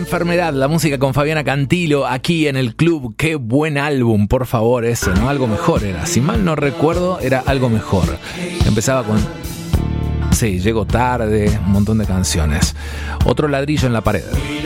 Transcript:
enfermedad, la música con Fabiana Cantilo aquí en el club. Qué buen álbum, por favor, ese, ¿no? Algo mejor era. Si mal no recuerdo, era Algo Mejor. Empezaba con... Sí, Llego Tarde, un montón de canciones. Otro ladrillo en la pared.